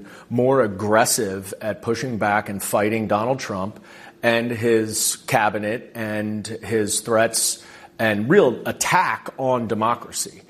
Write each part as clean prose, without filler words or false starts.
been more aggressive at pushing back and fighting Donald Trump and his cabinet and his threats and real attack on democracy.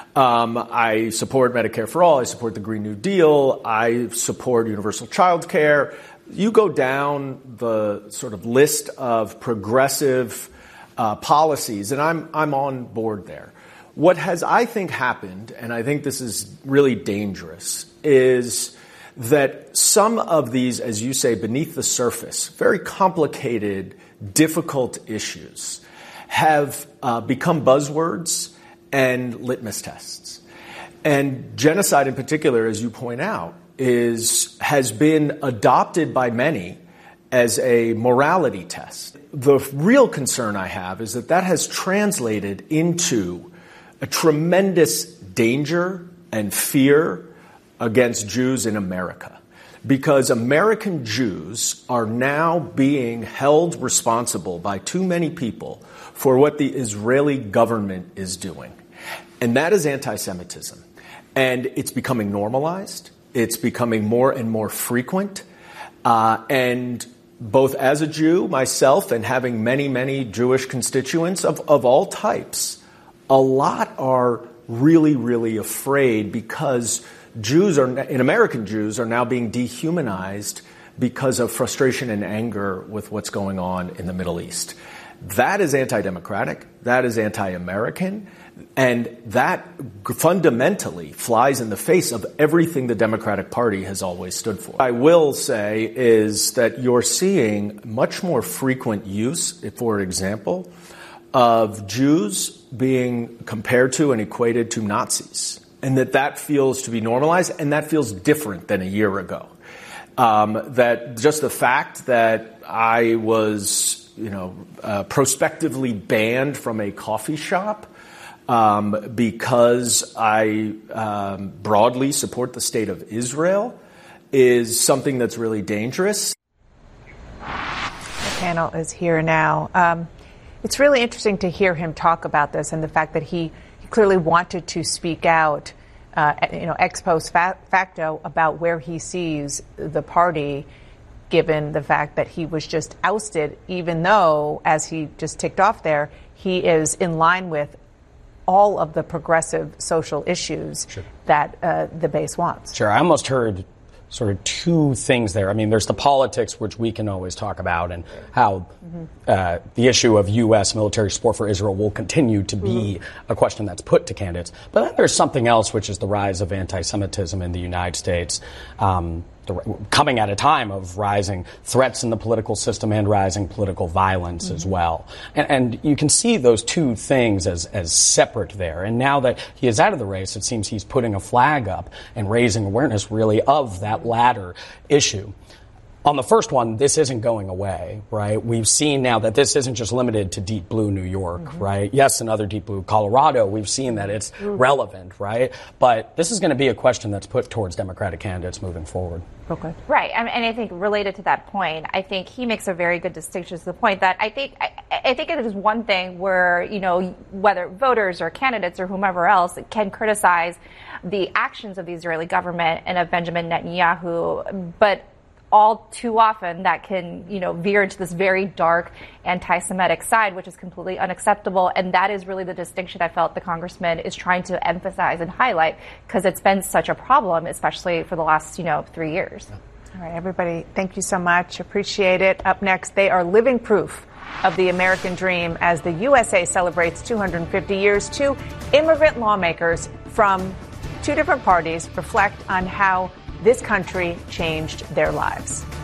I support Medicare for All. I support the Green New Deal. I support universal child care. You go down the sort of list of progressive policies, and I'm on board there. What has, I think, happened, and I think this is really dangerous, is that some of these, as you say, beneath the surface, very complicated, difficult issues have become buzzwords and litmus tests. And genocide in particular, as you point out, has been adopted by many as a morality test. The real concern I have is that has translated into a tremendous danger and fear against Jews in America, because American Jews are now being held responsible by too many people for what the Israeli government is doing. And that is anti-Semitism. And it's becoming normalized. It's becoming more and more frequent. And both as a Jew myself and having many, many Jewish constituents of all types, a lot are really, really afraid because American Jews are now being dehumanized because of frustration and anger with what's going on in the Middle East. That is anti-democratic. That is anti-American. And that fundamentally flies in the face of everything the Democratic Party has always stood for. I will say is that you're seeing much more frequent use, for example, of Jews being compared to and equated to Nazis, and that feels to be normalized, and that feels different than a year ago. That just the fact that I was, prospectively banned from a coffee shop because I broadly support the state of Israel is something that's really dangerous. The panel is here now. It's really interesting to hear him talk about this and the fact that he clearly wanted to speak out, ex post facto about where he sees the party, given the fact that he was just ousted, even though, as he just ticked off there, he is in line with all of the progressive social issues that the base wants. Sure. I almost heard sort of two things there. I mean, there's the politics, which we can always talk about, and how the issue of U.S. military support for Israel will continue to be a question that's put to candidates. But then there's something else, which is the rise of anti-Semitism in the United States, coming at a time of rising threats in the political system and rising political violence as well. And you can see those two things as separate there. And now that he is out of the race, it seems he's putting a flag up and raising awareness really of that latter issue. On the first one, this isn't going away, right? We've seen now that this isn't just limited to deep blue New York, right? Yes, another deep blue Colorado. We've seen that it's relevant, right? But this is going to be a question that's put towards Democratic candidates moving forward. Okay. Right. And I think related to that point, I think he makes a very good distinction to the point that I think it is one thing where, whether voters or candidates or whomever else can criticize the actions of the Israeli government and of Benjamin Netanyahu, but all too often that can, veer into this very dark anti-Semitic side, which is completely unacceptable. And that is really the distinction I felt the congressman is trying to emphasize and highlight, because it's been such a problem, especially for the last, 3 years. All right, everybody, thank you so much. Appreciate it. Up next, they are living proof of the American dream as the USA celebrates 250 years. Two immigrant lawmakers from two different parties reflect on how this country changed their lives.